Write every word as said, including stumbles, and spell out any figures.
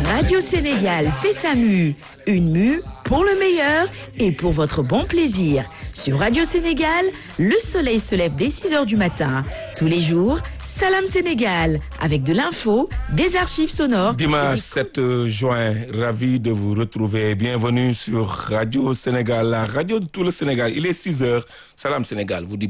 Radio Sénégal fait sa mue. Une mue pour le meilleur et pour votre bon plaisir. Sur Radio Sénégal, le soleil se lève dès six heures du matin. Tous les jours, Salam Sénégal, avec de l'info, des archives sonores. Dimanche sept juin, ravi de vous retrouver. Bienvenue sur Radio Sénégal, la radio de tout le Sénégal. Il est six heures. Salam Sénégal vous dit